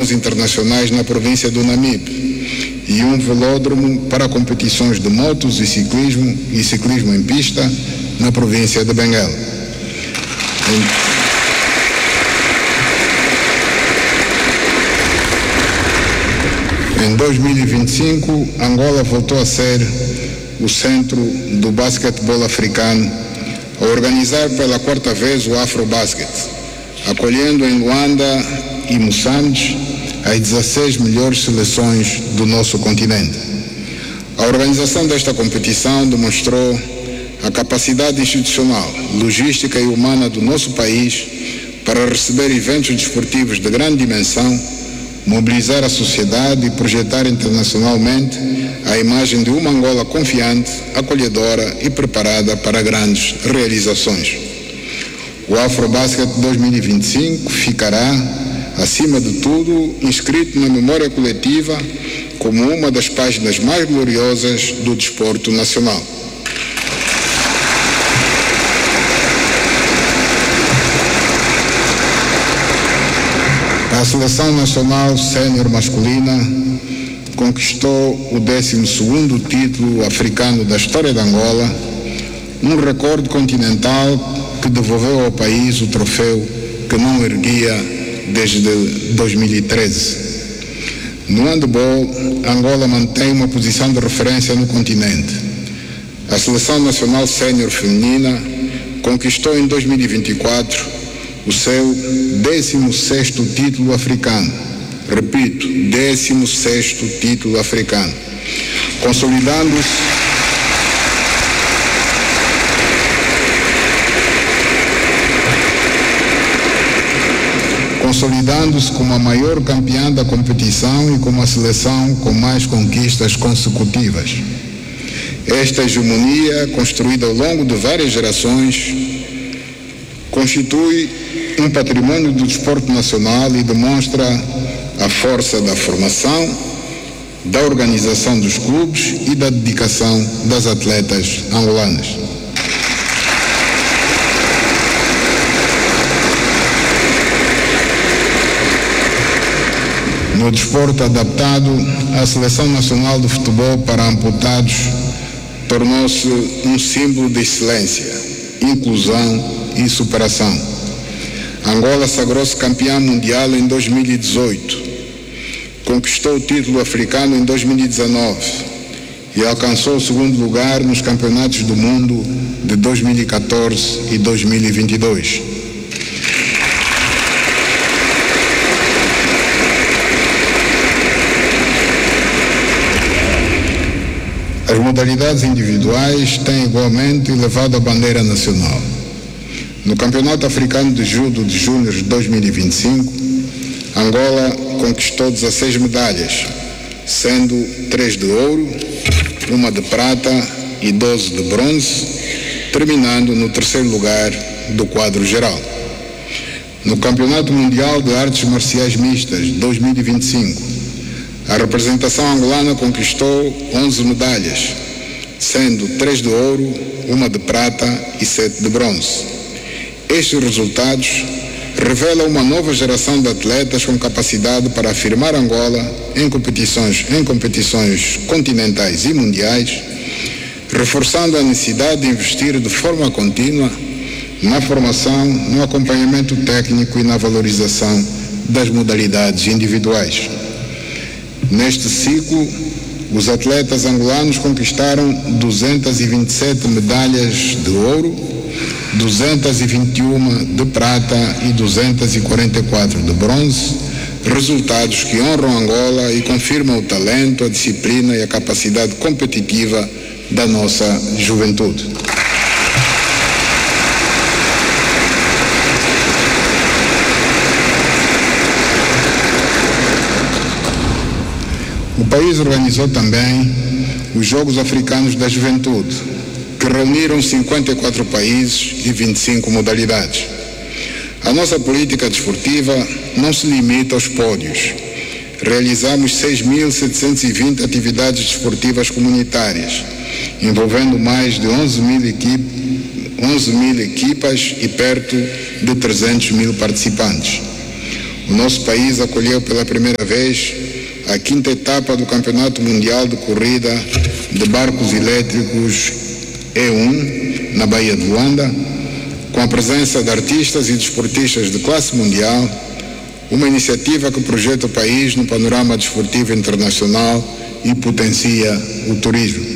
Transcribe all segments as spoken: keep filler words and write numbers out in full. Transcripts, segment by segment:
competições internacionais na província do Namibe e um velódromo para competições de motos e ciclismo e ciclismo em pista na província de Benguela. Em dois mil e vinte e cinco, Angola voltou a ser o centro do basquetebol africano, a organizar pela quarta vez o Afrobasket, acolhendo em Luanda e Moçambique as dezesseis melhores seleções do nosso continente. A organização desta competição demonstrou a capacidade institucional, logística e humana do nosso país para receber eventos desportivos de grande dimensão, mobilizar a sociedade e projetar internacionalmente a imagem de uma Angola confiante, acolhedora e preparada para grandes realizações. O Afrobasket dois mil e vinte e cinco ficará, acima de tudo, inscrito na memória coletiva como uma das páginas mais gloriosas do desporto nacional. A Seleção Nacional Sénior Masculina conquistou o décimo segundo título africano da história de Angola, um recorde continental que devolveu ao país o troféu que não erguia desde dois mil e treze. No handball, Angola mantém uma posição de referência no continente. A Seleção Nacional Sénior Feminina conquistou em dois mil e vinte e quatro o seu décimo sexto título africano. Repito, décimo sexto título africano, consolidando-se consolidando-se como a maior campeã da competição e como a seleção com mais conquistas consecutivas. Esta hegemonia, construída ao longo de várias gerações, constitui um patrimônio do desporto nacional e demonstra a força da formação, da organização dos clubes e da dedicação das atletas angolanas. No desporto adaptado, a Seleção Nacional de Futebol para Amputados tornou-se um símbolo de excelência, inclusão e superação. Angola sagrou-se campeã mundial em dois mil e dezoito, conquistou o título africano em dois mil e dezenove e alcançou o segundo lugar nos campeonatos do mundo de dois mil e catorze e dois mil e vinte e dois. As modalidades individuais têm igualmente levado a bandeira nacional. No Campeonato Africano de Judo de Júniores de dois mil e vinte e cinco, Angola conquistou dezesseis medalhas, sendo três de ouro, uma de prata e doze de bronze, terminando no terceiro lugar do quadro geral. No Campeonato Mundial de Artes Marciais Mistas de dois mil e vinte e cinco, a representação angolana conquistou onze medalhas, sendo três de ouro, uma de prata e sete de bronze. Estes resultados revelam uma nova geração de atletas com capacidade para afirmar Angola em competições, em competições continentais e mundiais, reforçando a necessidade de investir de forma contínua na formação, no acompanhamento técnico e na valorização das modalidades individuais. Neste ciclo, os atletas angolanos conquistaram duzentas e vinte e sete medalhas de ouro, duzentas e vinte e uma de prata e duzentas e quarenta e quatro de bronze, resultados que honram Angola e confirmam o talento, a disciplina e a capacidade competitiva da nossa juventude. O país organizou também os Jogos Africanos da Juventude, que reuniram cinquenta e quatro países e vinte e cinco modalidades. A nossa política desportiva não se limita aos pódios. Realizamos seis mil setecentas e vinte atividades desportivas comunitárias, envolvendo mais de onze mil equipas e perto de trezentos mil participantes. o nosso país acolheu pela primeira vez a quinta etapa do Campeonato Mundial de Corrida de Barcos Elétricos E um, na Baía de Luanda, com a presença de artistas e desportistas de classe mundial, uma iniciativa que projeta o país no panorama desportivo internacional e potencia o turismo.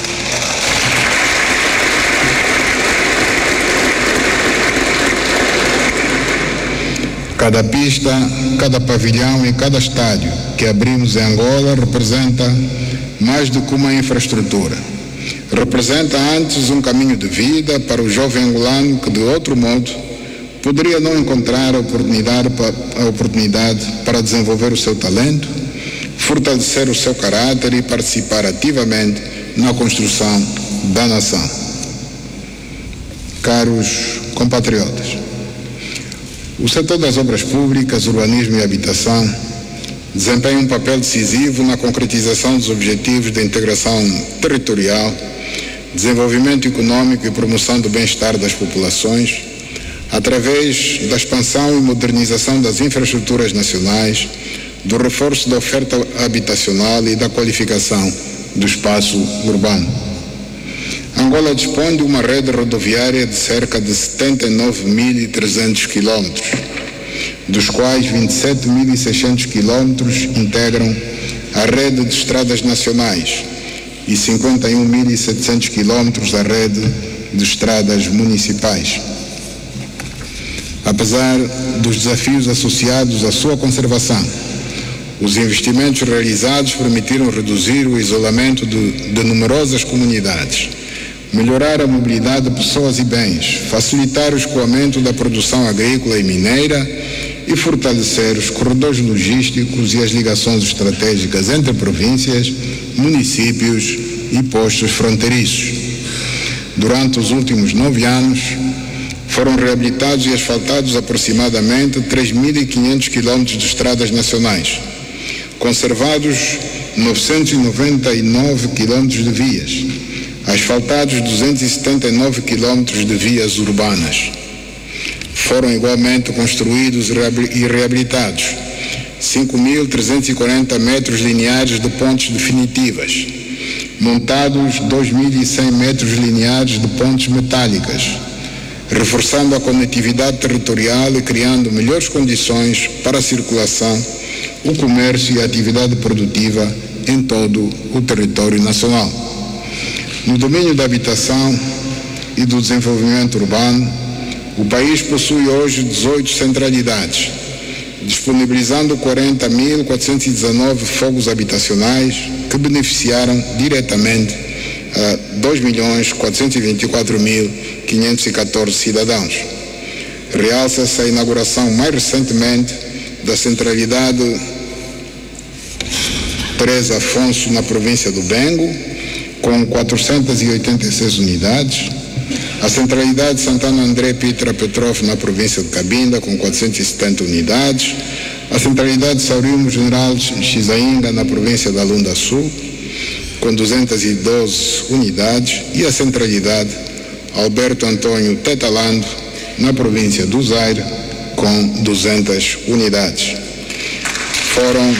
Cada pista, cada pavilhão e cada estádio que abrimos em Angola representa mais do que uma infraestrutura. Representa antes um caminho de vida para o jovem angolano que, de outro modo, poderia não encontrar a oportunidade, a oportunidade para desenvolver o seu talento, fortalecer o seu caráter e participar ativamente na construção da nação. Caros compatriotas, o setor das obras públicas, urbanismo e habitação desempenha um papel decisivo na concretização dos objetivos de integração territorial, desenvolvimento econômico e promoção do bem-estar das populações, através da expansão e modernização das infraestruturas nacionais, do reforço da oferta habitacional e da qualificação do espaço urbano. Angola dispõe de uma rede rodoviária de cerca de setenta e nove mil e trezentos quilómetros, dos quais vinte e sete mil e seiscentos quilómetros integram a rede de estradas nacionais e cinquenta e um mil e setecentos quilómetros a rede de estradas municipais. Apesar dos desafios associados à sua conservação, os investimentos realizados permitiram reduzir o isolamento de, de numerosas comunidades, melhorar a mobilidade de pessoas e bens, facilitar o escoamento da produção agrícola e mineira e fortalecer os corredores logísticos e as ligações estratégicas entre províncias, municípios e postos fronteiriços. Durante os últimos nove anos, foram reabilitados e asfaltados aproximadamente três mil e quinhentos quilómetros de estradas nacionais, conservados novecentos e noventa e nove quilómetros de vias, asfaltados duzentos e setenta e nove quilómetros de vias urbanas. Foram igualmente construídos e reabilitados cinco mil trezentos e quarenta metros lineares de pontes definitivas, montados dois mil e cem metros lineares de pontes metálicas, reforçando a conectividade territorial e criando melhores condições para a circulação, o comércio e a atividade produtiva em todo o território nacional. No domínio da habitação e do desenvolvimento urbano, o país possui hoje dezoito centralidades, disponibilizando quarenta mil quatrocentos e dezenove fogos habitacionais que beneficiaram diretamente a dois milhões quatrocentos e vinte e quatro mil quinhentos e catorze cidadãos. Realça-se a inauguração mais recentemente da centralidade Teresa Afonso na província do Bengo, com quatrocentas e oitenta e seis unidades, a centralidade Santana André Pitra Petrov na província de Cabinda, com quatrocentas e setenta unidades, a centralidade Saurismo General Xizainga na província da Lunda Sul, com duzentas e doze unidades, e a centralidade Alberto Antônio Tetalando na província do Zaire, com duzentas unidades. Foram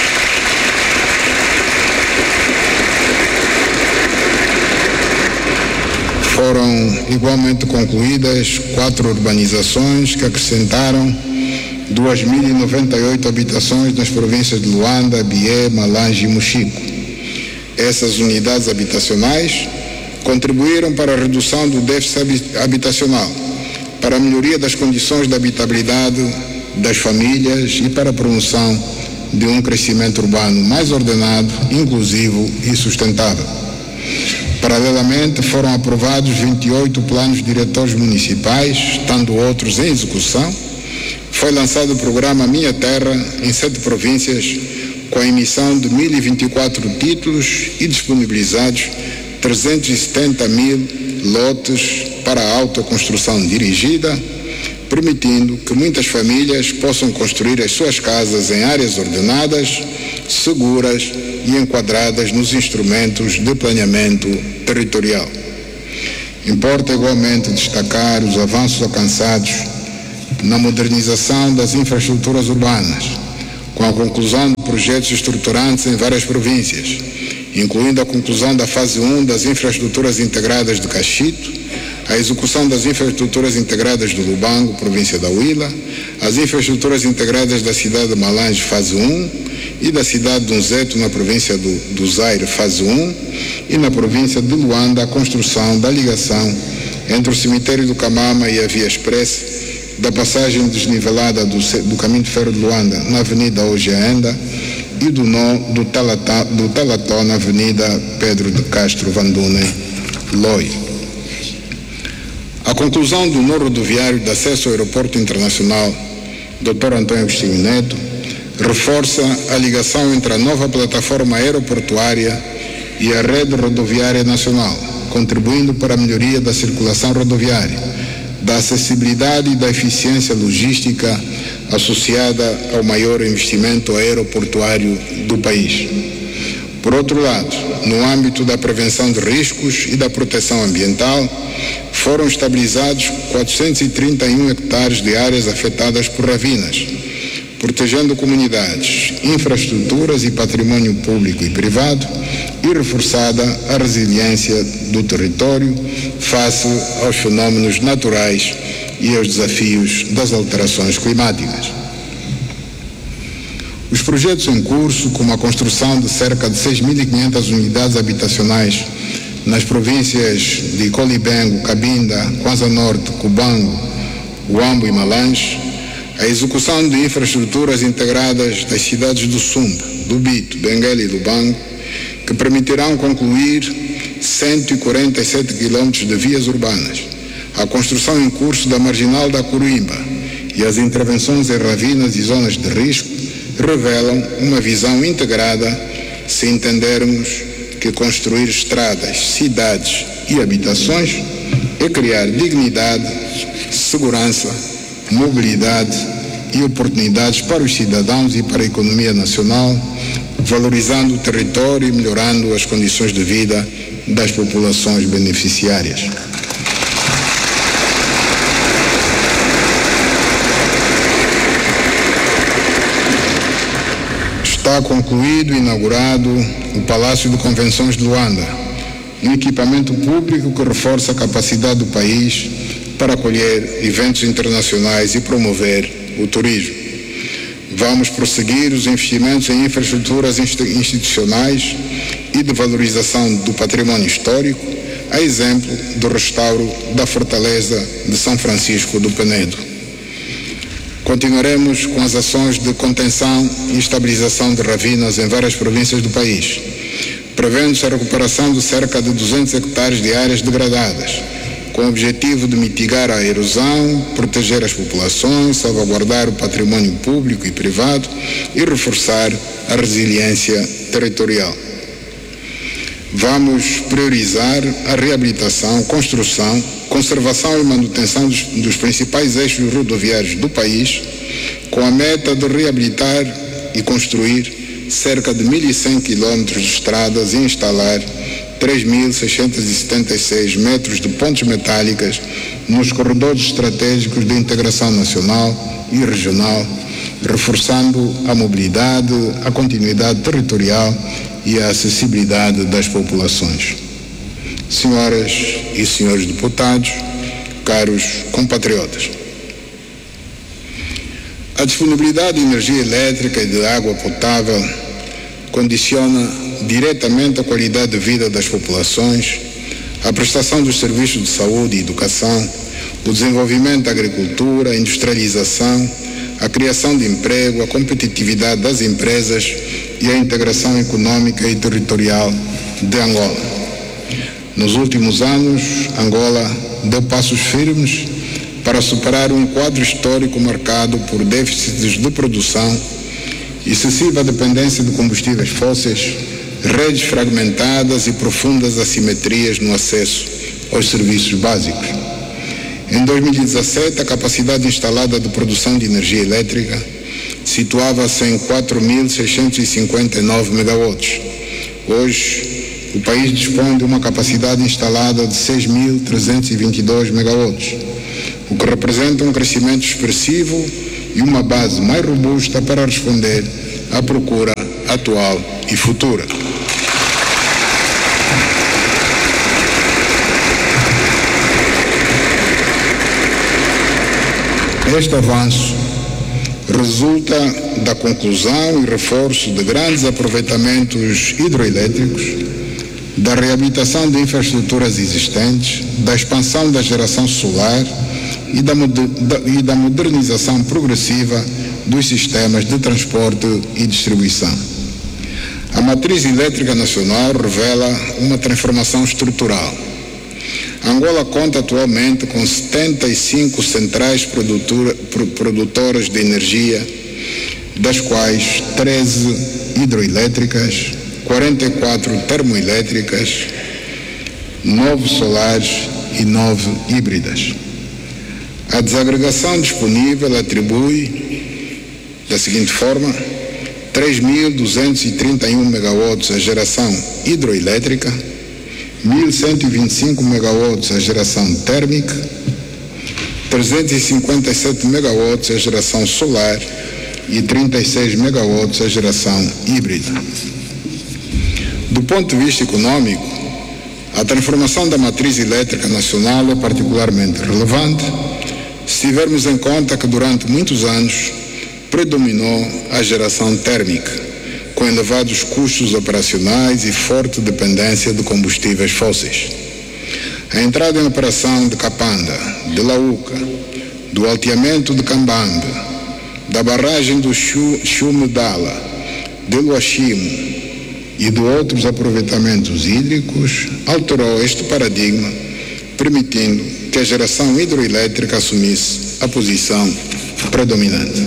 Foram igualmente concluídas quatro urbanizações que acrescentaram duas mil e noventa e oito habitações nas províncias de Luanda, Bié, Malange e Mochico. Essas unidades habitacionais contribuíram para a redução do déficit habitacional, para a melhoria das condições de habitabilidade das famílias e para a promoção de um crescimento urbano mais ordenado, inclusivo e sustentável. Paralelamente, foram aprovados vinte e oito planos diretores municipais, estando outros em execução. Foi lançado o programa Minha Terra em sete províncias, com a emissão de mil e vinte e quatro títulos e disponibilizados trezentos e setenta mil lotes para a autoconstrução dirigida, permitindo que muitas famílias possam construir as suas casas em áreas ordenadas, seguras e enquadradas nos instrumentos de planeamento territorial. Importa igualmente destacar os avanços alcançados na modernização das infraestruturas urbanas, com a conclusão de projetos estruturantes em várias províncias, incluindo a conclusão da fase um das infraestruturas integradas de Caxito, a execução das infraestruturas integradas do Lubango, província da Huila, as infraestruturas integradas da cidade de Malange, fase um, e da cidade de Unzeto, na província do, do Zaire, fase um, e na província de Luanda, a construção da ligação entre o cemitério do Camama e a Via Express, da passagem desnivelada do, do Caminho de Ferro de Luanda, na Avenida Hoje Ainda, e do nó do Talató, do Talató na Avenida Pedro de Castro Vandune, Loi. A conclusão do nó rodoviário de acesso ao Aeroporto Internacional doutor Antônio Agostinho Neto reforça a ligação entre a nova plataforma aeroportuária e a rede rodoviária nacional, contribuindo para a melhoria da circulação rodoviária, da acessibilidade e da eficiência logística associada ao maior investimento aeroportuário do país. Por outro lado, no âmbito da prevenção de riscos e da proteção ambiental, foram estabilizados quatrocentos e trinta e um hectares de áreas afetadas por ravinas, protegendo comunidades, infraestruturas e patrimônio público e privado, e reforçada a resiliência do território face aos fenômenos naturais e aos desafios das alterações climáticas. Os projetos em curso, como a construção de cerca de seis mil e quinhentas unidades habitacionais nas províncias de Colibengo, Cabinda, Kwanza Norte, Cubango, Huambo e Malange, a execução de infraestruturas integradas das cidades do Sumba, do Bito, Benguela e Lubango, que permitirão concluir cento e quarenta e sete quilômetros de vias urbanas, a construção em curso da Marginal da Coruimba e as intervenções em ravinas e zonas de risco revelam uma visão integrada se entendermos que construir estradas, cidades e habitações é criar dignidade, segurança, mobilidade e oportunidades para os cidadãos e para a economia nacional, valorizando o território e melhorando as condições de vida das populações beneficiárias. Está concluído e inaugurado o Palácio de Convenções de Luanda, um equipamento público que reforça a capacidade do país para acolher eventos internacionais e promover o turismo. Vamos prosseguir os investimentos em infraestruturas institucionais e de valorização do patrimônio histórico, a exemplo do restauro da Fortaleza de São Francisco do Penedo. Continuaremos com as ações de contenção e estabilização de ravinas em várias províncias do país, prevendo-se a recuperação de cerca de duzentos hectares de áreas degradadas, com o objetivo de mitigar a erosão, proteger as populações, salvaguardar o patrimônio público e privado e reforçar a resiliência territorial. Vamos priorizar a reabilitação, construção, conservação e manutenção dos, dos principais eixos rodoviários do país, com a meta de reabilitar e construir cerca de mil e cem quilômetros de estradas e instalar três mil seiscentos e setenta e seis metros de pontes metálicas nos corredores estratégicos de integração nacional e regional, reforçando a mobilidade, a continuidade territorial e a acessibilidade das populações. Senhoras e senhores deputados, caros compatriotas, a disponibilidade de energia elétrica e de água potável condiciona diretamente a qualidade de vida das populações, a prestação dos serviços de saúde e educação, o desenvolvimento da agricultura, a industrialização, a criação de emprego, a competitividade das empresas e a integração econômica e territorial de Angola. Nos últimos anos, Angola deu passos firmes para superar um quadro histórico marcado por déficits de produção, excessiva dependência de combustíveis fósseis, redes fragmentadas e profundas assimetrias no acesso aos serviços básicos. Em dois mil e dezassete, a capacidade instalada de produção de energia elétrica situava-se em quatro mil seiscentos e cinquenta e nove megawatts. Hoje, o país dispõe de uma capacidade instalada de seis mil trezentos e vinte e dois megawatts, o que representa um crescimento expressivo e uma base mais robusta para responder à procura atual e futura. Este avanço resulta da conclusão e reforço de grandes aproveitamentos hidroelétricos, da reabilitação de infraestruturas existentes, da expansão da geração solar e da, e da modernização progressiva dos sistemas de transporte e distribuição. A matriz elétrica nacional revela uma transformação estrutural. Angola conta atualmente com setenta e cinco centrais produtoras de energia, das quais treze hidroelétricas, quarenta e quatro termoelétricas, nove solares e nove híbridas. A desagregação disponível atribui da seguinte forma: três mil duzentos e trinta e um megawatts a geração hidroelétrica, mil cento e vinte e cinco megawatts a geração térmica, trezentos e cinquenta e sete megawatts a geração solar e trinta e seis megawatts a geração híbrida. Do ponto de vista econômico, a transformação da matriz elétrica nacional é particularmente relevante se tivermos em conta que durante muitos anos predominou a geração térmica, com elevados custos operacionais e forte dependência de combustíveis fósseis. A entrada em operação de Capanda, de Lauca, do alteamento de Cambambe, da barragem do Chumedala, de Luachimo e de outros aproveitamentos hídricos alterou este paradigma, permitindo que a geração hidroelétrica assumisse a posição predominante.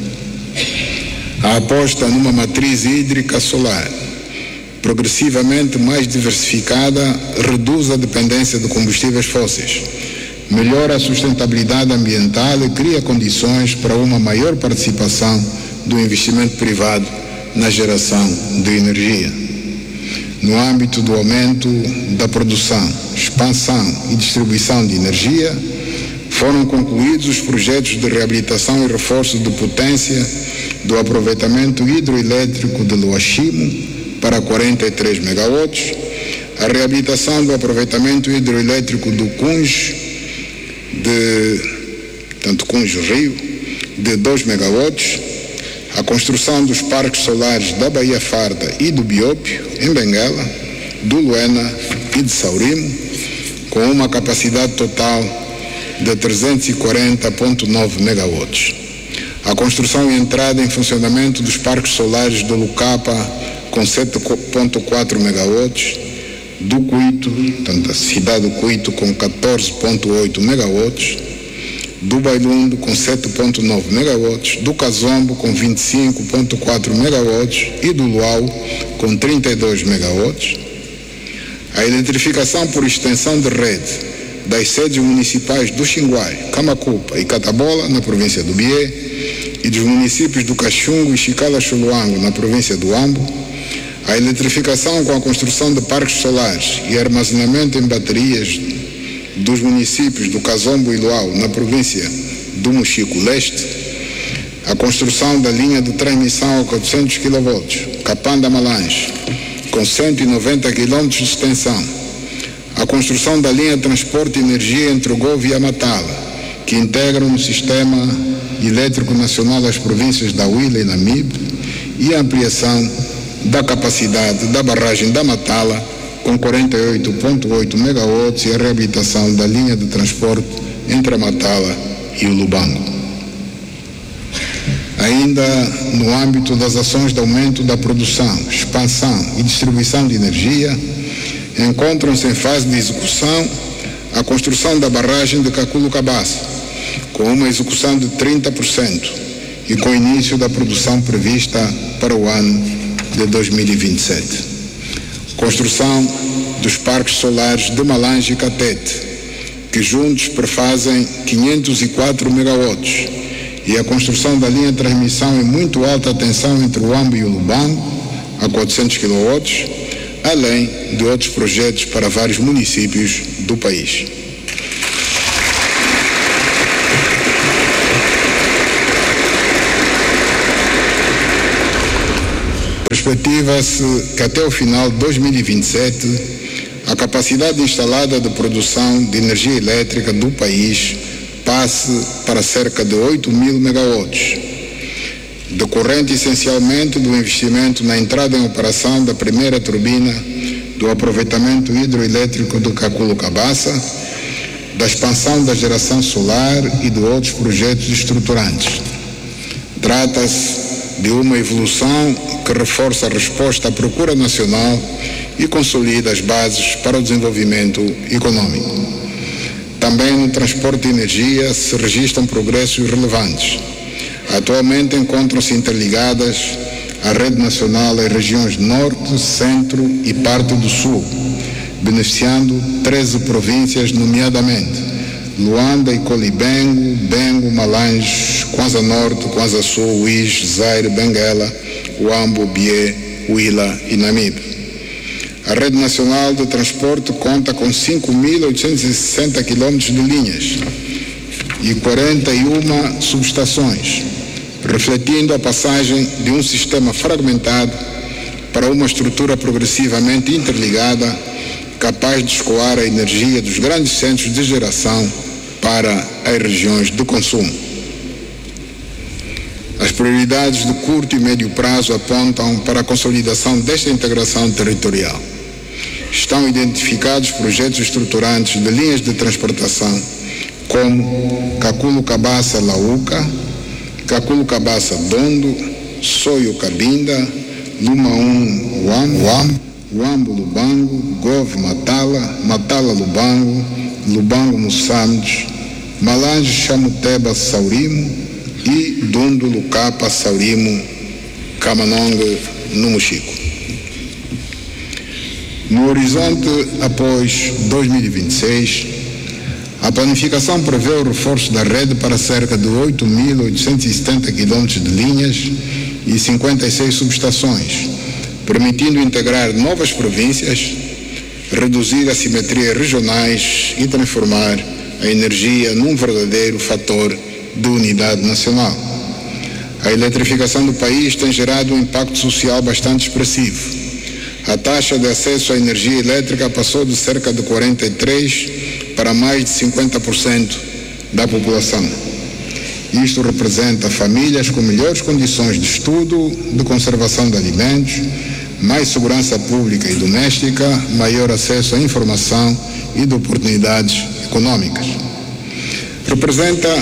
A aposta numa matriz hídrica solar, progressivamente mais diversificada, reduz a dependência de combustíveis fósseis, melhora a sustentabilidade ambiental e cria condições para uma maior participação do investimento privado na geração de energia. No âmbito do aumento da produção, expansão e distribuição de energia, foram concluídos os projetos de reabilitação e reforço de potência do aproveitamento hidroelétrico de Luachimo para quarenta e três megawatts, a reabilitação do aproveitamento hidroelétrico do Cunjo, de, tanto Cunjo Rio, de dois megawatts, a construção dos parques solares da Baía Farda e do Biópio, em Benguela, do Luena e de Saurimo, com uma capacidade total de trezentos e quarenta vírgula nove megawatts. A construção e entrada em funcionamento dos parques solares do Lucapa, com sete vírgula quatro megawatts, do Cuito, portanto, da cidade do Cuito, com catorze vírgula oito megawatts, do Bailundo, com sete vírgula nove megawatts, do Cazombo, com vinte e cinco vírgula quatro megawatts e do Luau, com trinta e dois megawatts. A eletrificação por extensão de rede das sedes municipais do Xinguai, Camacupa e Catabola, na província do Bié, e dos municípios do Caxungo e Chicala-Chuluango, na província do Ambo, a eletrificação com a construção de parques solares e armazenamento em baterias dos municípios do Cazombo e Luau, na província do Mochico Leste, a construção da linha de transmissão a quatrocentos quilovolts, Capanda-Malange, com cento e noventa quilômetros de extensão, a construção da linha de transporte de energia entre o Govo e a Matala, que integram no sistema elétrico nacional das províncias da Huila e Namibe, e a ampliação da capacidade da barragem da Matala, com quarenta e oito vírgula oito megawatts, e a reabilitação da linha de transporte entre a Matala e o Lubango. Ainda no âmbito das ações de aumento da produção, expansão e distribuição de energia, encontram-se em fase de execução a construção da barragem de Caculu-Cabaça, com uma execução de trinta por cento e com início da produção prevista para o ano de dois mil e vinte e sete. Construção dos parques solares de Malange e Catete, que juntos prefazem quinhentos e quatro megawatts, e a construção da linha de transmissão em muito alta tensão entre o Ambo e o Lubango, a quatrocentos quilowatts, além de outros projetos para vários municípios do país. Perspectiva-se que até o final de dois mil e vinte e sete a capacidade instalada de produção de energia elétrica do país passe para cerca de oito mil megawatts, decorrente essencialmente do investimento na entrada em operação da primeira turbina do aproveitamento hidroelétrico do Kakulu Cabaça, da expansão da geração solar e de outros projetos estruturantes. Trata-se de uma evolução que reforça a resposta à procura nacional e consolida as bases para o desenvolvimento econômico. Também no transporte de energia se registram progressos relevantes. Atualmente encontram-se interligadas a rede nacional em regiões Norte, Centro e parte do Sul, beneficiando treze províncias, nomeadamente Luanda e Colibengo, Bengo, Malange, Kwanza Norte, Kwanza Sul, Uís, Zaire, Benguela, Uambo, Bié, Huila e Namibe. A rede nacional de transporte conta com cinco mil oitocentos e sessenta quilômetros de linhas e quarenta e uma subestações, refletindo a passagem de um sistema fragmentado para uma estrutura progressivamente interligada, capaz de escoar a energia dos grandes centros de geração para as regiões de consumo. As prioridades de curto e médio prazo apontam para a consolidação desta integração territorial. Estão identificados projetos estruturantes de linhas de transportação como Kakulu Cabaça Lauca, Kakulu Cabaça Dondo, Soio Cabinda, Lumaum Uambo, Uambo Lubango, Gove Matala, Matala Lubango, Lubango Moçambique, Malange Chamuteba Saurimo e Dondo Lucapa Saurimo, Camanongue no Mochico. No horizonte após dois mil e vinte e seis, a planificação prevê o reforço da rede para cerca de oito mil oitocentos e setenta quilômetros de linhas e cinquenta e seis subestações, permitindo integrar novas províncias, reduzir assimetrias regionais e transformar a energia num verdadeiro fator de unidade nacional. A eletrificação do país tem gerado um impacto social bastante expressivo. A taxa de acesso à energia elétrica passou de cerca de quarenta e três por cento para mais de cinquenta por cento da população. Isto representa famílias com melhores condições de estudo, de conservação de alimentos, mais segurança pública e doméstica, maior acesso à informação e de oportunidades econômicas. Representa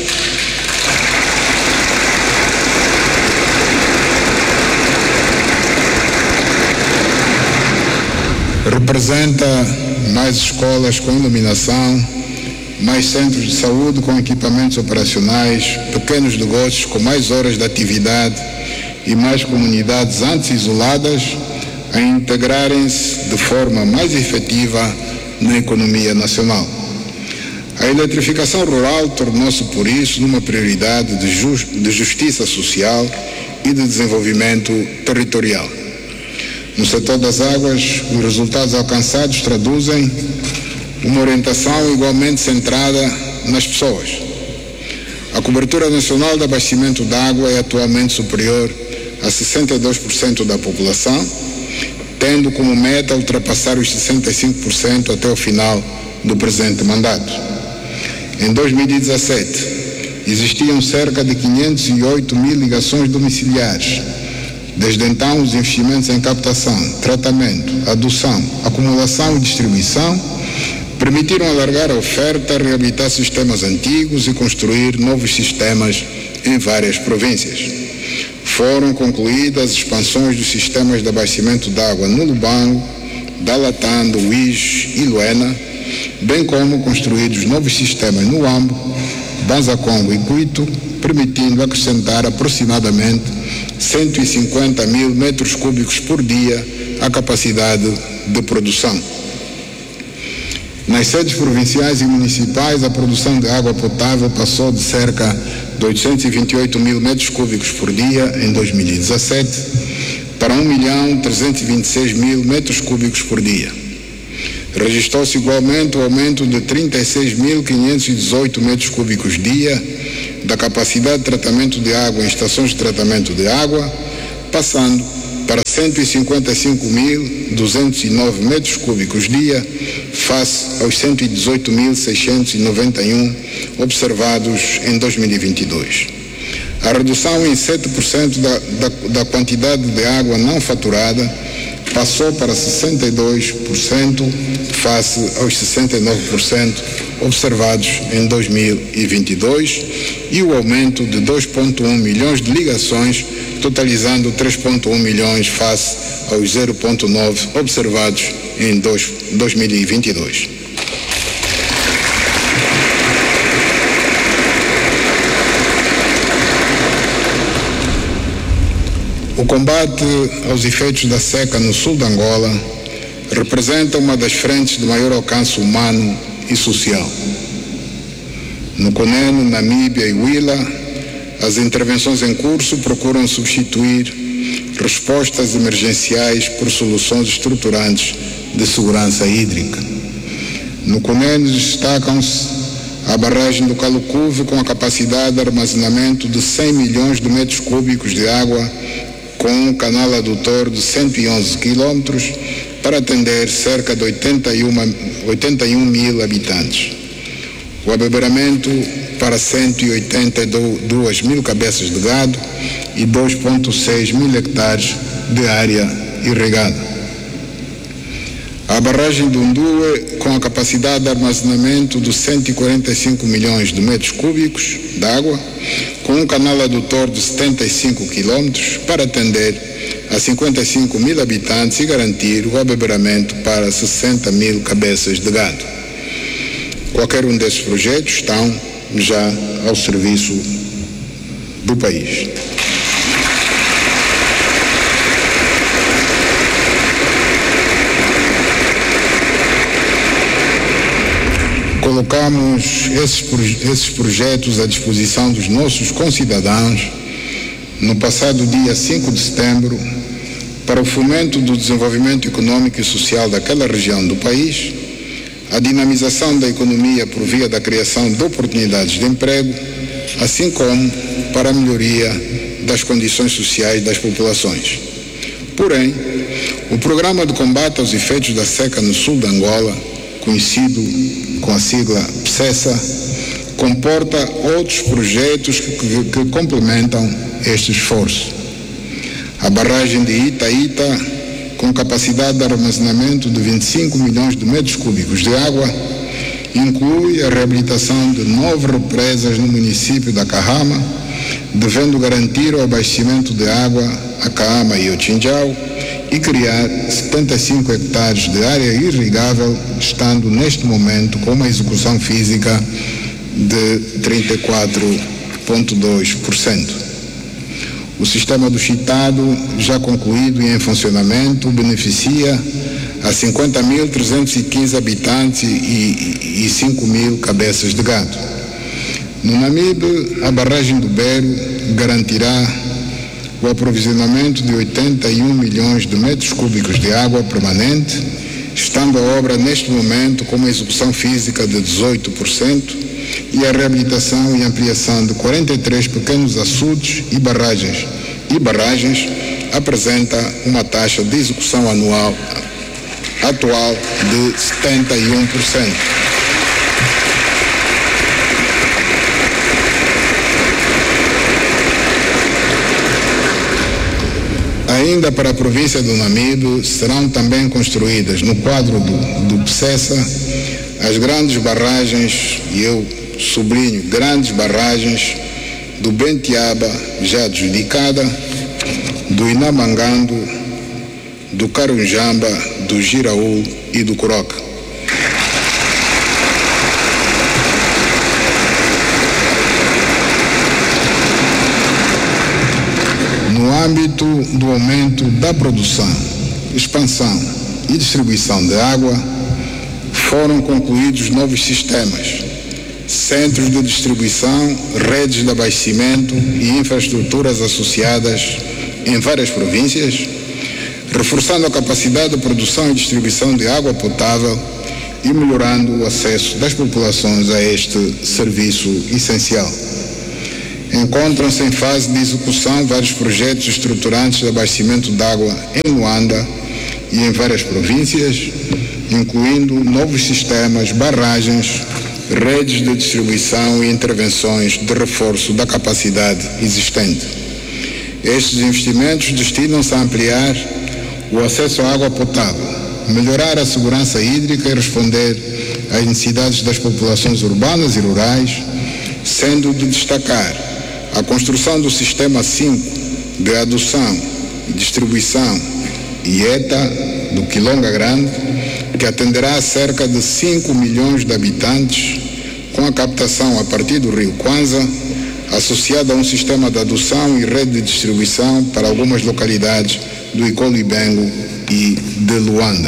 representa mais escolas com iluminação, mais centros de saúde com equipamentos operacionais, pequenos negócios com mais horas de atividade e mais comunidades antes isoladas a integrarem-se de forma mais efetiva na economia nacional. A eletrificação rural tornou-se, por isso, numa prioridade de, just, de justiça social e de desenvolvimento territorial. No setor das águas, os resultados alcançados traduzem uma orientação igualmente centrada nas pessoas. A cobertura nacional de abastecimento de água é atualmente superior a sessenta e dois por cento da população, tendo como meta ultrapassar os sessenta e cinco por cento até o final do presente mandato. Em dois mil e dezassete, existiam cerca de quinhentos e oito mil ligações domiciliares. Desde então, os investimentos em captação, tratamento, adução, acumulação e distribuição permitiram alargar a oferta, reabilitar sistemas antigos e construir novos sistemas em várias províncias. Foram concluídas expansões dos sistemas de abastecimento de água no Lubango, Dalatando, Uís e Luena, bem como construídos novos sistemas no Uambo, Banzacongo e Cuito, permitindo acrescentar aproximadamente cento e cinquenta mil metros cúbicos por dia à capacidade de produção. Nas sedes provinciais e municipais, a produção de água potável passou de cerca de oitocentos e vinte e oito mil metros cúbicos por dia em dois mil e dezassete para um milhão trezentos e vinte e seis mil metros cúbicos por dia. Registrou-se igualmente o aumento de trinta e seis mil quinhentos e dezoito metros cúbicos dia da capacidade de tratamento de água em estações de tratamento de água, passando para cento e cinquenta e cinco mil duzentos e nove metros cúbicos dia, face aos cento e dezoito mil seiscentos e noventa e um observados em dois mil e vinte e dois. A redução em sete por cento da, da, da quantidade de água não faturada passou para sessenta e dois por cento face aos sessenta e nove por cento observados em dois mil e vinte e dois, e o aumento de dois vírgula um milhões de ligações, totalizando três vírgula um milhões face aos zero vírgula nove observados em dois mil e vinte e dois. O combate aos efeitos da seca no sul de Angola representa uma das frentes de maior alcance humano e social. No Cunene, Namíbia e Huila, as intervenções em curso procuram substituir respostas emergenciais por soluções estruturantes de segurança hídrica. No Cunene destacam-se a barragem do Calucuve, com a capacidade de armazenamento de cem milhões de metros cúbicos de água, com um canal adutor de cento e onze quilômetros, para atender cerca de oitenta e um mil habitantes. O abeberamento para cento e oitenta e duas mil cabeças de gado e dois vírgula seis mil hectares de área irrigada. A barragem do Ndue, com a capacidade de armazenamento de cento e quarenta e cinco milhões de metros cúbicos de água, com um canal adutor de setenta e cinco quilômetros, para atender a cinquenta e cinco mil habitantes e garantir o abeberamento para sessenta mil cabeças de gado. Qualquer um desses projetos estão já ao serviço do país. Colocamos esses, esses projetos à disposição dos nossos concidadãos no passado dia cinco de setembro para o fomento do desenvolvimento econômico e social daquela região do país, a dinamização da economia por via da criação de oportunidades de emprego, assim como para a melhoria das condições sociais das populações. Porém, o Programa de Combate aos Efeitos da Seca no sul de Angola, conhecido com a sigla PSESA, comporta outros projetos que, que, que complementam este esforço. A barragem de Ita-Ita, com capacidade de armazenamento de vinte e cinco milhões de metros cúbicos de água, inclui a reabilitação de nove represas no município da Cahama, devendo garantir o abastecimento de água a Cahama e ao Chinjau e criar setenta e cinco hectares de área irrigável, estando neste momento com uma execução física de trinta e quatro vírgula dois por cento. O sistema do Chitado, já concluído e em funcionamento, beneficia a cinquenta mil trezentos e quinze habitantes e, e cinco mil cabeças de gado. No Namibe, a barragem do Bero garantirá o aprovisionamento de oitenta e um milhões de metros cúbicos de água permanente, estando a obra neste momento com uma execução física de dezoito por cento e a reabilitação e ampliação de quarenta e três pequenos açudes e barragens, e barragens apresenta uma taxa de execução anual atual de setenta e um por cento. Ainda para a província do Namibe, serão também construídas, no quadro do, do PSESA, as grandes barragens, e eu sublinho, grandes barragens do Bentiaba, já adjudicada, do Inamangando, do Carunjamba, do Giraú e do Coroca. No âmbito do aumento da produção, expansão e distribuição de água, foram concluídos novos sistemas, centros de distribuição, redes de abastecimento e infraestruturas associadas em várias províncias, reforçando a capacidade de produção e distribuição de água potável e melhorando o acesso das populações a este serviço essencial. encontram-se em fase de execução vários projetos estruturantes de abastecimento de água em Luanda e em várias províncias, incluindo novos sistemas, barragens, redes de distribuição e intervenções de reforço da capacidade existente. Estes investimentos destinam-se a ampliar o acesso à água potável, melhorar a segurança hídrica e responder às necessidades das populações urbanas e rurais, sendo de destacar a construção do Sistema cinco de adução e distribuição I E T A do Quilonga Grande, que atenderá a cerca de cinco milhões de habitantes, com a captação a partir do rio Kwanza, associada a um sistema de adução e rede de distribuição para algumas localidades do Icolo-Ibengo e de Luanda.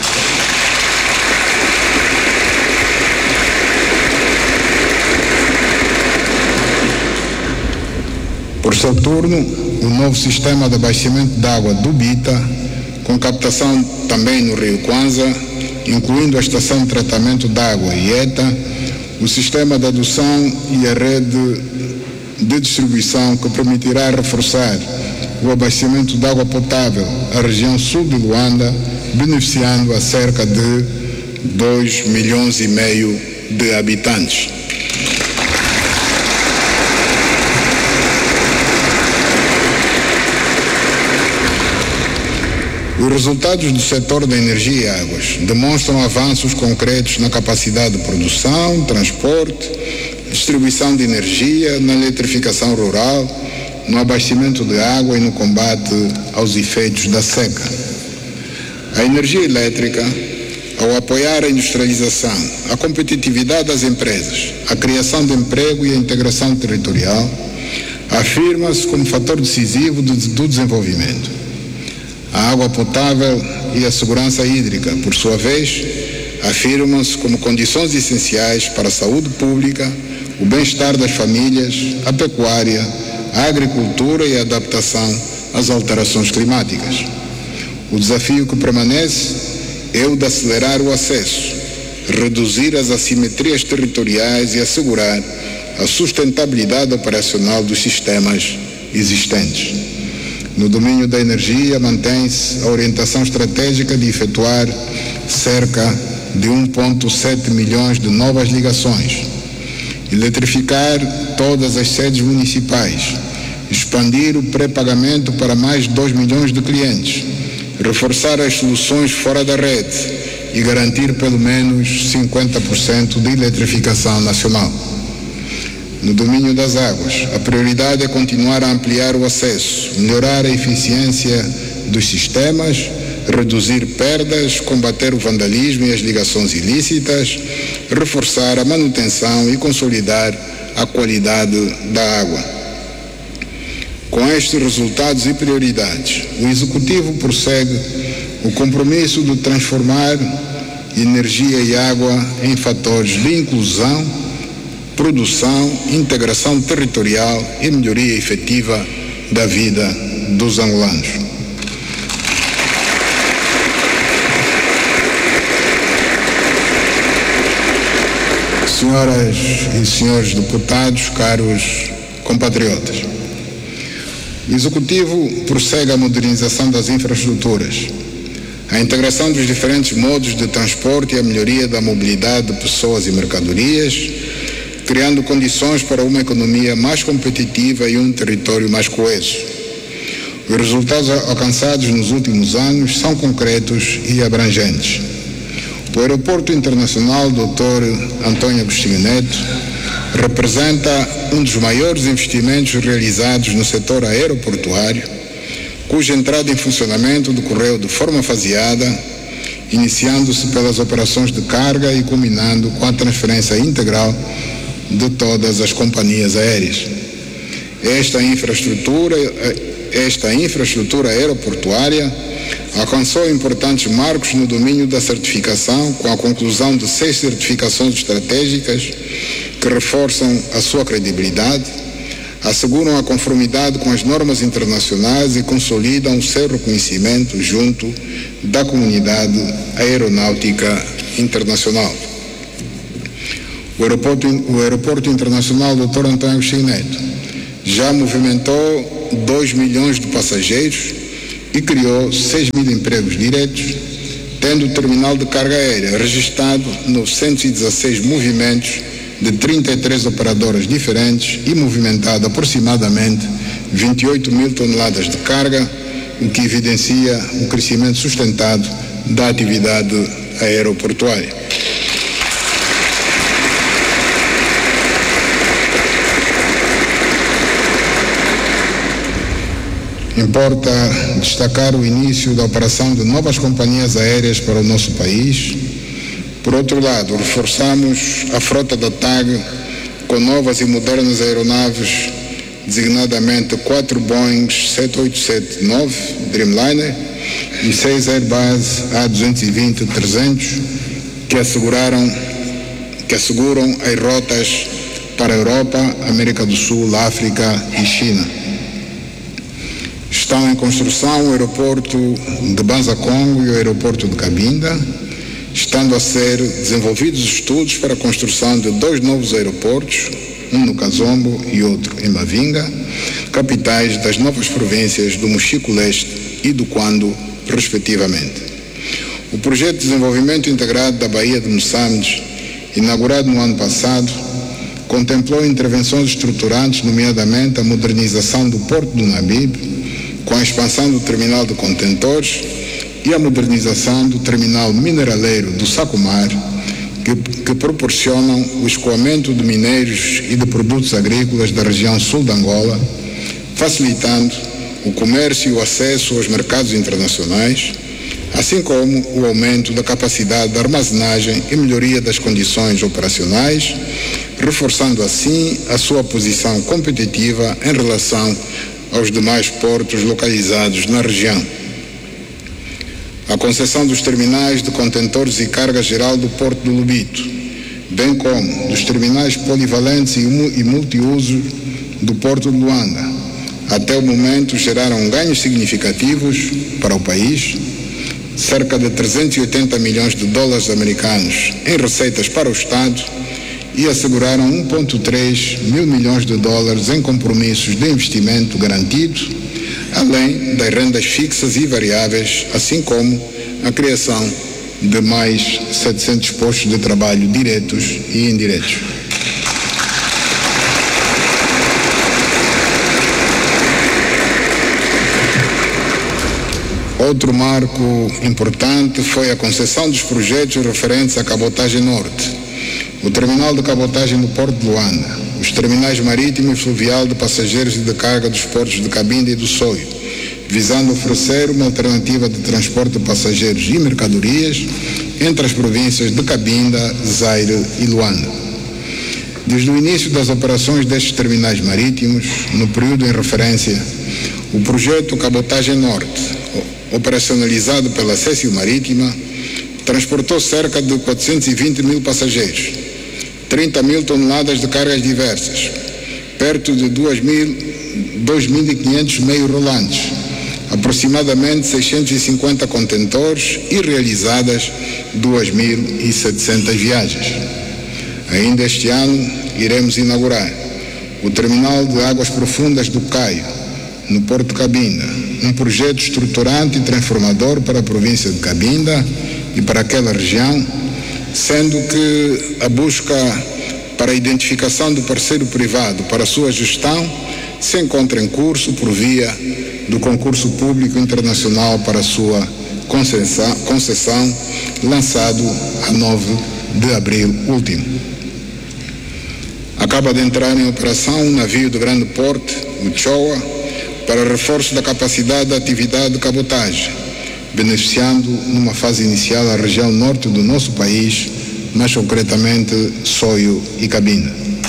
Por seu turno, o novo sistema de abastecimento de água do Bita, com captação também no rio Kwanza, incluindo a estação de tratamento de água I E T A, o sistema de adução e a rede de distribuição que permitirá reforçar o abastecimento de água potável à região sul de Luanda, beneficiando a cerca de dois milhões e meio de habitantes. Os resultados do setor da energia e águas demonstram avanços concretos na capacidade de produção, transporte, distribuição de energia, na eletrificação rural, no abastecimento de água e no combate aos efeitos da seca. A energia elétrica, ao apoiar a industrialização, a competitividade das empresas, a criação de emprego e a integração territorial, afirma-se como fator decisivo do, do desenvolvimento. A água potável e a segurança hídrica, por sua vez, afirmam-se como condições essenciais para a saúde pública, o bem-estar das famílias, a pecuária, a agricultura e a adaptação às alterações climáticas. O desafio que permanece é o de acelerar o acesso, reduzir as assimetrias territoriais e assegurar a sustentabilidade operacional dos sistemas existentes. No domínio da energia, mantém-se a orientação estratégica de efetuar cerca de um vírgula sete milhões de novas ligações, eletrificar todas as sedes municipais, expandir o pré-pagamento para mais de dois milhões de clientes, reforçar as soluções fora da rede e garantir pelo menos cinquenta por cento de eletrificação nacional. No domínio das águas, a prioridade é continuar a ampliar o acesso, melhorar a eficiência dos sistemas, reduzir perdas, combater o vandalismo e as ligações ilícitas, reforçar a manutenção e consolidar a qualidade da água. Com estes resultados e prioridades, o Executivo prossegue o compromisso de transformar energia e água em fatores de inclusão, produção, integração territorial e melhoria efetiva da vida dos angolanos. Senhoras e senhores deputados, caros compatriotas, o Executivo prossegue a modernização das infraestruturas, a integração dos diferentes modos de transporte e a melhoria da mobilidade de pessoas e mercadorias, criando condições para uma economia mais competitiva e um território mais coeso. Os resultados alcançados nos últimos anos são concretos e abrangentes. O Aeroporto Internacional doutor Antônio Agostinho Neto representa um dos maiores investimentos realizados no setor aeroportuário, cuja entrada em funcionamento decorreu de forma faseada, iniciando-se pelas operações de carga e culminando com a transferência integral de todas as companhias aéreas. Esta infraestrutura, esta infraestrutura aeroportuária alcançou importantes marcos no domínio da certificação, com a conclusão de seis certificações estratégicas que reforçam a sua credibilidade, asseguram a conformidade com as normas internacionais e consolidam o seu reconhecimento junto da comunidade aeronáutica internacional. O Aeroporto, o Aeroporto Internacional doutor Antônio Agostinho Neto já movimentou dois milhões de passageiros e criou seis mil empregos diretos, tendo o terminal de carga aérea registrado novecentos e dezesseis movimentos de trinta e três operadoras diferentes e movimentado aproximadamente vinte e oito mil toneladas de carga, o que evidencia o crescimento sustentado da atividade aeroportuária. Importa destacar o início da operação de novas companhias aéreas para o nosso país. Por outro lado, reforçamos a frota da TAG com novas e modernas aeronaves, designadamente quatro Boeing sete oito sete nove Dreamliner e seis Airbus A duzentos e vinte trezentos, que asseguraram, que asseguram as rotas para a Europa, América do Sul, África e China. Estão em construção o aeroporto de Banza Congo e o aeroporto de Cabinda, estando a ser desenvolvidos estudos para a construção de dois novos aeroportos, um no Kazombo e outro em Mavinga, capitais das novas províncias do Mochico Leste e do Quando, respectivamente. O projeto de desenvolvimento integrado da Baía de Moçambique, inaugurado no ano passado, contemplou intervenções estruturantes, nomeadamente a modernização do Porto do Nabibe, com a expansão do terminal de contentores e a modernização do terminal mineraleiro do Sacomar, que, que proporcionam o escoamento de minérios e de produtos agrícolas da região sul de Angola, facilitando o comércio e o acesso aos mercados internacionais, assim como o aumento da capacidade de armazenagem e melhoria das condições operacionais, reforçando assim a sua posição competitiva em relação aos demais portos localizados na região. A concessão dos terminais de contentores e carga geral do Porto do Lubito, bem como dos terminais polivalentes e multiuso do Porto de Luanda, até o momento geraram ganhos significativos para o país, cerca de trezentos e oitenta milhões de dólares americanos em receitas para o Estado, e asseguraram um vírgula três mil milhões de dólares em compromissos de investimento garantido, além das rendas fixas e variáveis, assim como a criação de mais setecentos postos de trabalho diretos e indiretos. Outro marco importante foi a concessão dos projetos referentes à cabotagem norte, o terminal de cabotagem do Porto de Luanda, os terminais marítimo e fluvial de passageiros e de carga dos portos de Cabinda e do Soio, visando oferecer uma alternativa de transporte de passageiros e mercadorias entre as províncias de Cabinda, Zaire e Luanda. Desde o início das operações destes terminais marítimos, no período em referência, o projeto Cabotagem Norte, operacionalizado pela Cécio Marítima, transportou cerca de quatrocentos e vinte mil passageiros, trinta mil toneladas de cargas diversas, perto de dois mil e quinhentos meios rolantes, aproximadamente seiscentos e cinquenta contentores e realizadas duas mil e setecentas viagens. Ainda este ano iremos inaugurar o terminal de águas profundas do Caio, no Porto de Cabinda, um projeto estruturante e transformador para a província de Cabinda e para aquela região, sendo que a busca para a identificação do parceiro privado para a sua gestão se encontra em curso por via do concurso público internacional para a sua concessão, concessão lançado a nove de abril último. Acaba de entrar em operação um navio de grande porte, o Choa, para reforço da capacidade da atividade de cabotagem, beneficiando numa fase inicial a região norte do nosso país, mais concretamente Soio e Cabinda.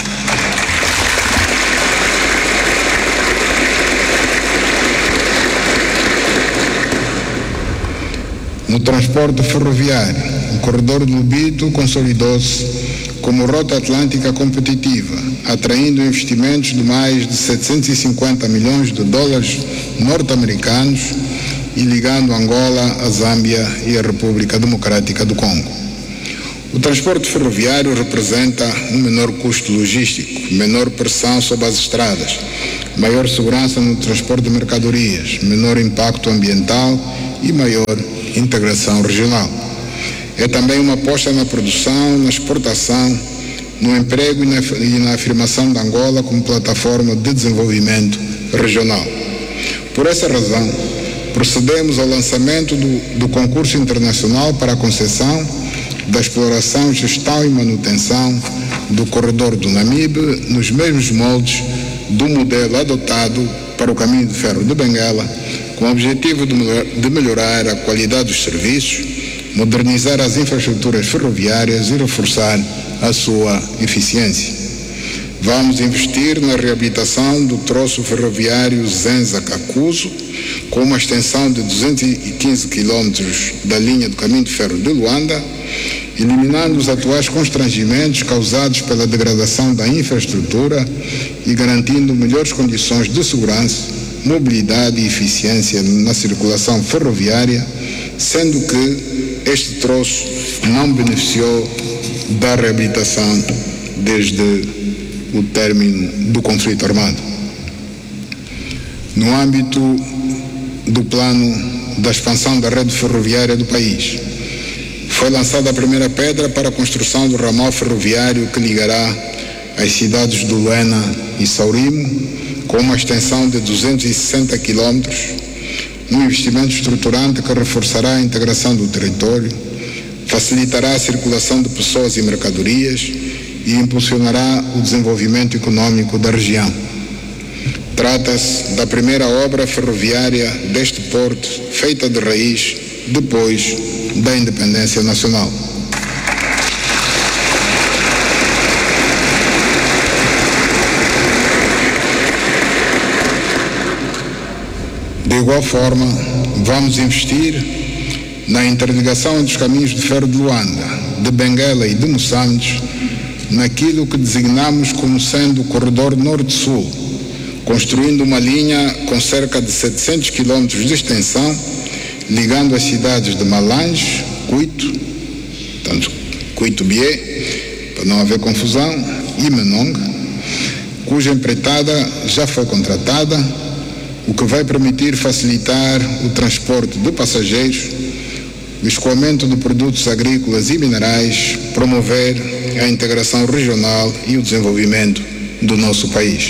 No transporte ferroviário, o corredor de Lubito consolidou-se como rota atlântica competitiva, atraindo investimentos de mais de setecentos e cinquenta milhões de dólares norte-americanos e ligando Angola, a Zâmbia e a República Democrática do Congo. O transporte ferroviário representa um menor custo logístico, menor pressão sobre as estradas, maior segurança no transporte de mercadorias, menor impacto ambiental e maior integração regional. É também uma aposta na produção, na exportação, no emprego e na, e na afirmação de Angola como plataforma de desenvolvimento regional. Por essa razão, procedemos ao lançamento do, do concurso internacional para a concessão da exploração, gestão e manutenção do corredor do Namibe nos mesmos moldes do modelo adotado para o caminho de ferro de Benguela, com o objetivo de melhor, de melhorar a qualidade dos serviços, modernizar as infraestruturas ferroviárias e reforçar a sua eficiência. Vamos investir na reabilitação do troço ferroviário Zenza-Kakuzo, com uma extensão de duzentos e quinze quilômetros da linha do caminho de ferro de Luanda, eliminando os atuais constrangimentos causados pela degradação da infraestrutura e garantindo melhores condições de segurança, mobilidade e eficiência na circulação ferroviária, sendo que este troço não beneficiou da reabilitação desde o término do conflito armado. No âmbito do plano da expansão da rede ferroviária do país, foi lançada a primeira pedra para a construção do ramal ferroviário que ligará as cidades de Luena e Saurimo, com uma extensão de duzentos e sessenta quilômetros, um investimento estruturante que reforçará a integração do território, facilitará a circulação de pessoas e mercadorias e impulsionará o desenvolvimento econômico da região. Trata-se da primeira obra ferroviária deste porto feita de raiz depois da independência nacional. De igual forma, vamos investir na interligação entre os caminhos de ferro de Luanda, de Benguela e de Moçambique, naquilo que designamos como sendo o corredor norte-sul, construindo uma linha com cerca de setecentos quilômetros de extensão, ligando as cidades de Malange, Cuito, portanto, Cuito-Bié, para não haver confusão, e Menonga, cuja empreitada já foi contratada, o que vai permitir facilitar o transporte de passageiros, o escoamento de produtos agrícolas e minerais, promover a integração regional e o desenvolvimento do nosso país.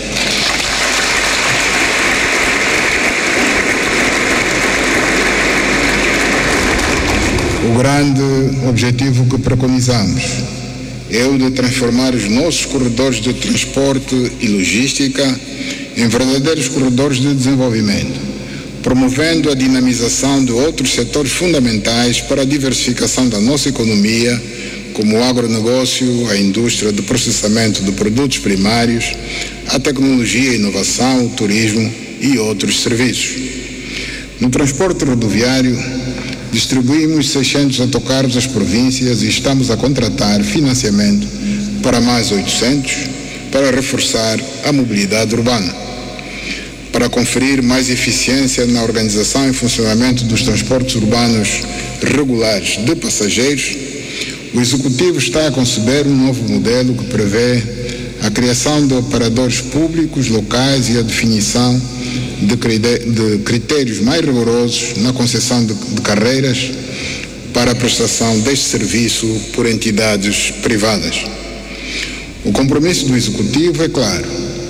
O grande objetivo que preconizamos é o de transformar os nossos corredores de transporte e logística em verdadeiros corredores de desenvolvimento, promovendo a dinamização de outros setores fundamentais para a diversificação da nossa economia, como o agronegócio, a indústria de processamento de produtos primários, a tecnologia, a inovação, o turismo e outros serviços. No transporte rodoviário, distribuímos seiscentos autocarros às províncias e estamos a contratar financiamento para mais oitocentos para reforçar a mobilidade urbana. Para conferir mais eficiência na organização e funcionamento dos transportes urbanos regulares de passageiros, o Executivo está a conceber um novo modelo que prevê a criação de operadores públicos locais e a definição de critérios mais rigorosos na concessão de, de carreiras para a prestação deste serviço por entidades privadas. O compromisso do Executivo é claro,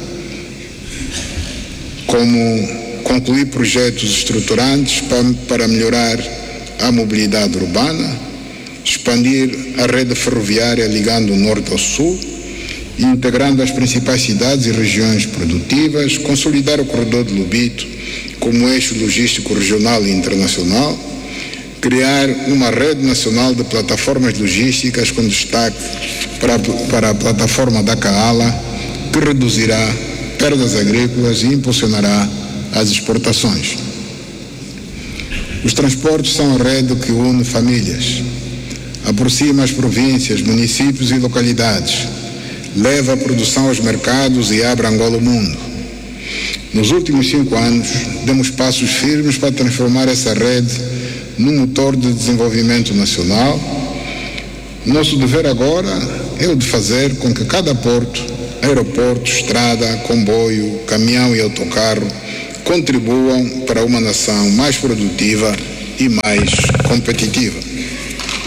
como concluir projetos estruturantes para, para melhorar a mobilidade urbana, expandir a rede ferroviária ligando o norte ao sul e integrando as principais cidades e regiões produtivas, consolidar o corredor de Lobito como eixo logístico regional e internacional, criar uma rede nacional de plataformas logísticas com destaque para, para a plataforma da Kaala, que reduzirá perdas agrícolas e impulsionará as exportações. Os transportes são a rede que une famílias, aproxima as províncias, municípios e localidades, leva a produção aos mercados e abre Angola ao mundo. Nos últimos cinco anos, demos passos firmes para transformar essa rede num motor de desenvolvimento nacional. Nosso dever agora é o de fazer com que cada porto aeroporto, estrada, comboio, caminhão e autocarro contribuam para uma nação mais produtiva e mais competitiva.